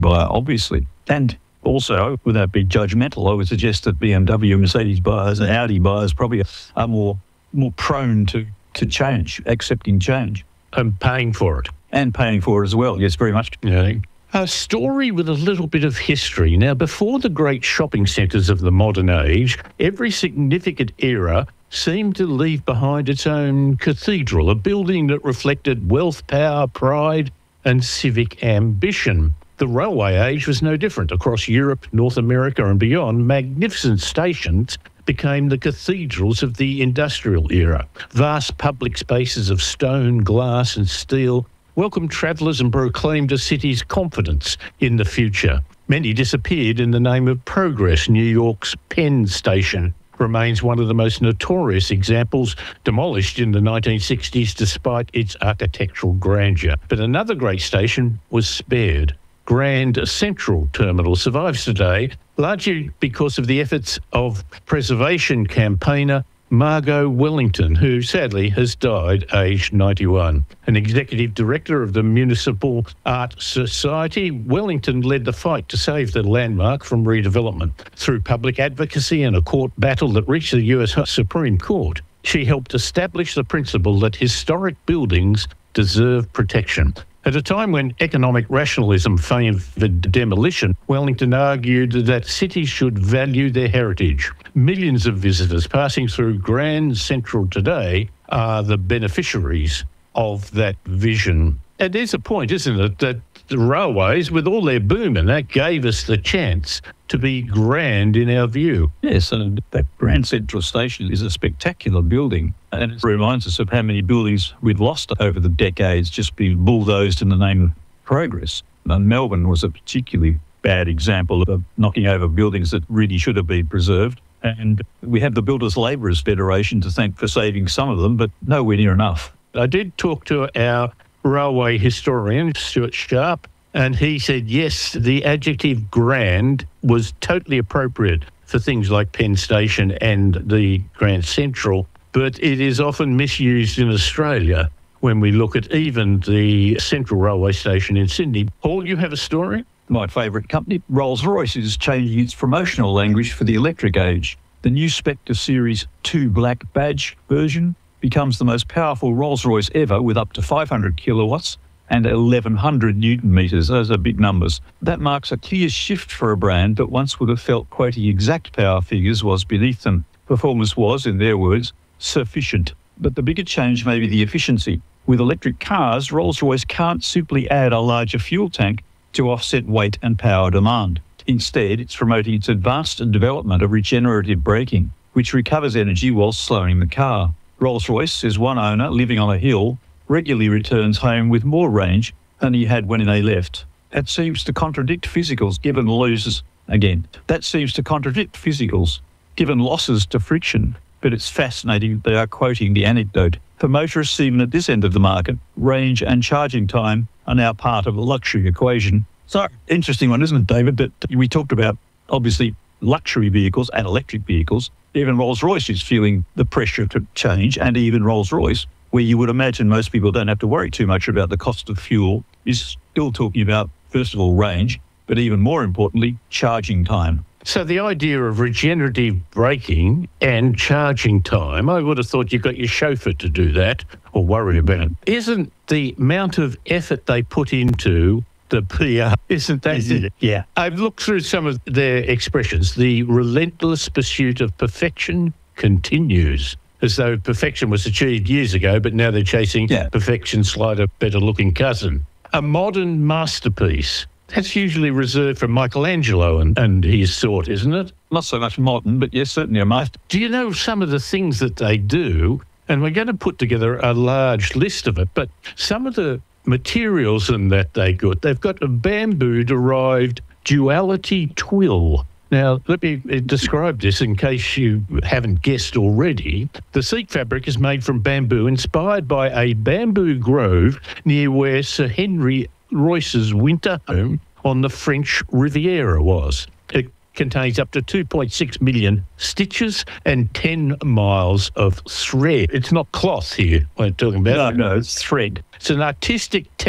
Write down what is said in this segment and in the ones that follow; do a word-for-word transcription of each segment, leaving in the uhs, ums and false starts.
buyer, obviously. And also, without being judgmental, I would suggest that B M W, Mercedes buyers and Audi buyers probably are more more prone to, to change, accepting change. And paying for it. And paying for it as well, yes, very much. Yeah. A story with a little bit of history. Now, before the great shopping centres of the modern age, every significant era seemed to leave behind its own cathedral, a building that reflected wealth, power, pride and civic ambition. The railway age was no different. Across Europe, North America and beyond, magnificent stations became the cathedrals of the industrial era. Vast public spaces of stone, glass and steel welcomed travellers and proclaimed a city's confidence in the future. Many disappeared in the name of progress. New York's Penn Station remains one of the most notorious examples, demolished in the nineteen sixties despite its architectural grandeur. But another great station was spared. Grand Central Terminal survives today, largely because of the efforts of preservation campaigner Margot Wellington, who sadly has died aged ninety-one. An executive director of the Municipal Art Society, Wellington led the fight to save the landmark from redevelopment. Through public advocacy and a court battle that reached the U S Supreme Court, she helped establish the principle that historic buildings deserve protection. At a time when economic rationalism favoured demolition, Wellington argued that cities should value their heritage. Millions of visitors passing through Grand Central today are the beneficiaries of that vision. And there's a point, isn't it, that the railways, with all their boom, and that gave us the chance to be grand in our view. Yes, and that Grand Central Station is a spectacular building, and it reminds us of how many buildings we've lost over the decades just being bulldozed in the name of progress. And Melbourne was a particularly bad example of knocking over buildings that really should have been preserved. And we have the Builders Labourers Federation to thank for saving some of them, but nowhere near enough. I did talk to our railway historian, Stuart Sharp, and he said, yes, the adjective grand was totally appropriate for things like Penn Station and the Grand Central, but it is often misused in Australia when we look at even the Central Railway Station in Sydney. Paul, you have a story? My favourite company, Rolls-Royce, is changing its promotional language for the electric age. The new Spectre Series two Black Badge version becomes the most powerful Rolls-Royce ever, with up to five hundred kilowatts and eleven hundred newton metres. Those are big numbers. That marks a clear shift for a brand that once would have felt quoting exact power figures was beneath them. Performance was, in their words, sufficient. But the bigger change may be the efficiency. With electric cars, Rolls-Royce can't simply add a larger fuel tank to offset weight and power demand. Instead, it's promoting its advanced development of regenerative braking, which recovers energy while slowing the car. Rolls-Royce, says one owner living on a hill, regularly returns home with more range than he had when they left. That seems to contradict physicals given losses again. That seems to contradict physicals given losses to friction. But it's fascinating they are quoting the anecdote. For motorists even at this end of the market, range and charging time are now part of a luxury equation. So, interesting one, isn't it, David? But we talked about, obviously, luxury vehicles and electric vehicles. Even Rolls-Royce is feeling the pressure to change, and even Rolls-Royce, where you would imagine most people don't have to worry too much about the cost of fuel, is still talking about, first of all, range, but even more importantly, charging time. So the idea of regenerative braking and charging time, I would have thought you got your chauffeur to do that or worry about it. Isn't the amount of effort they put into the P R, isn't that Isn't it? Yeah. I've looked through some of their expressions. The relentless pursuit of perfection continues, as though perfection was achieved years ago, but now they're chasing Yeah. perfection's slighter, better-looking cousin. A modern masterpiece. That's usually reserved for Michelangelo and, and his sort, isn't it? Not so much modern, but yes, certainly a master. Do you know some of the things that they do? And we're going to put together a large list of it, but some of the materials in that they got, they've got a bamboo-derived duality twill. Now, let me describe this in case you haven't guessed already. The seat fabric is made from bamboo, inspired by a bamboo grove near where Sir Henry Royce's winter home on the French Riviera was. It contains up to two point six million stitches and ten miles of thread. It's not cloth here we're talking about. No, no, it's thread. It's an artistic tech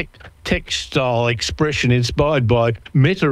textile expression inspired by meta